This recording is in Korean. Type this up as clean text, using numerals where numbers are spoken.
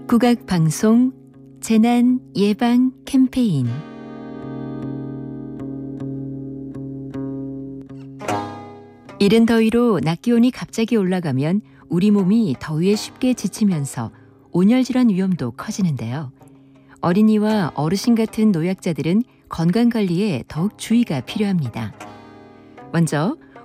국악 방송 재난 예방 캠페인. 이른 더위로 낮 기온이 갑자기 올라가면 우리 몸이 더위에 쉽게 지치면서 온열 질환 위험도 커지는데요. 어린이와 어르신 같은 노약자들은 건강 관리에 더욱 주의가 필요합니다. 먼저